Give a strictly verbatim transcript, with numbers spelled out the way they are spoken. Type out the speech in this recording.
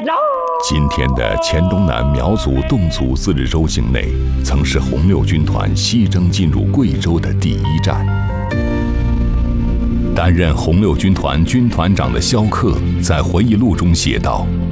今天的黔东南苗族侗族自治州境内，曾是红六军团西征进入贵州的第一站。担任红六军团军团长的萧克在回忆录中写道：“